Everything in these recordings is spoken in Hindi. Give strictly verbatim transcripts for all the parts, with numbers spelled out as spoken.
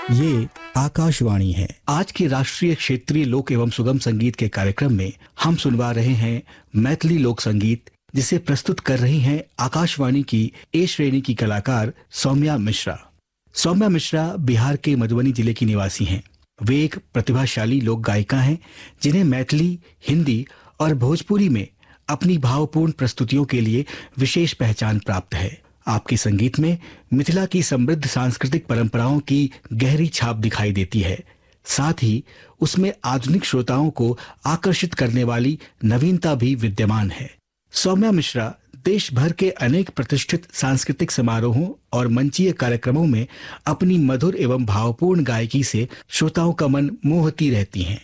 ये आकाशवाणी है। आज के राष्ट्रीय क्षेत्रीय लोक एवं सुगम संगीत के कार्यक्रम में हम सुनवा रहे हैं मैथिली लोक संगीत, जिसे प्रस्तुत कर रही हैं आकाशवाणी की ए श्रेणी की कलाकार सौम्या मिश्रा। सौम्या मिश्रा बिहार के मधुबनी जिले की निवासी हैं। वे एक प्रतिभाशाली लोक गायिका हैं, जिन्हें मैथिली, हिंदी और भोजपुरी में अपनी भावपूर्ण प्रस्तुतियों के लिए विशेष पहचान प्राप्त है। आपके संगीत में मिथिला की समृद्ध सांस्कृतिक परंपराओं की गहरी छाप दिखाई देती है। साथ ही उसमें आधुनिक श्रोताओं को आकर्षित करने वाली नवीनता भी विद्यमान है। सौम्या मिश्रा देश भर के अनेक प्रतिष्ठित सांस्कृतिक समारोहों और मंचीय कार्यक्रमों में अपनी मधुर एवं भावपूर्ण गायकी से श्रोताओं का मन मोहती रहती हैं।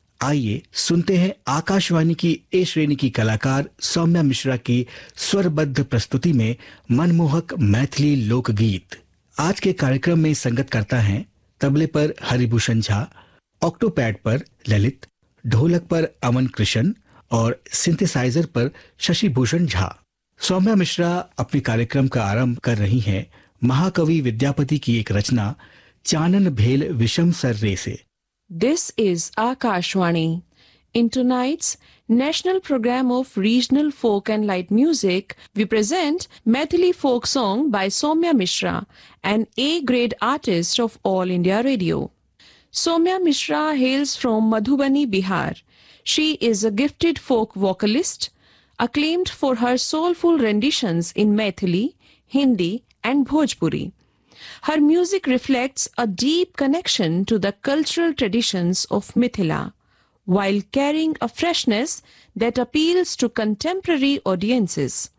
आइए सुनते हैं आकाशवाणी की ए श्रेणी की कलाकार सौम्या मिश्रा की स्वरबद्ध प्रस्तुति में मनमोहक मैथिली लोकगीत। आज के कार्यक्रम में संगत करता है तबले पर हरिभूषण झा, ऑक्टोपैड पर ललित, ढोलक पर अमन कृष्ण और सिंथेसाइजर पर शशि भूषण झा। सौम्या मिश्रा अपने कार्यक्रम का आरंभ कर रही हैं महाकवि विद्यापति की एक रचना चानन भेल विषम सर रे से। This is Akashwani. In tonight's national program of regional folk and light music, we present Maithili folk song by Soumya Mishra, an A-grade artist of All India Radio. Soumya Mishra hails from Madhubani, Bihar. She is a gifted folk vocalist, acclaimed for her soulful renditions in Maithili, Hindi and Bhojpuri. Her music reflects a deep connection to the cultural traditions of Mithila, while carrying a freshness that appeals to contemporary audiences.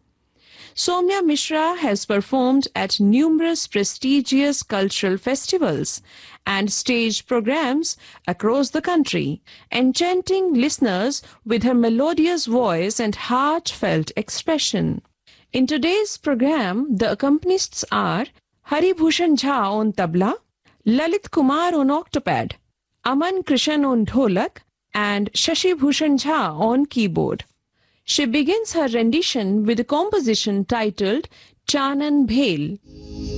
Soumya Mishra has performed at numerous prestigious cultural festivals and stage programs across the country, enchanting listeners with her melodious voice and heartfelt expression. In today's program, the accompanists are Haribhushan Jha on tabla, Lalit Kumar on octopad, Aman Krishan on dholak, and Shashi Bhushan Jha on keyboard. She begins her rendition with a composition titled Chanan Bhel.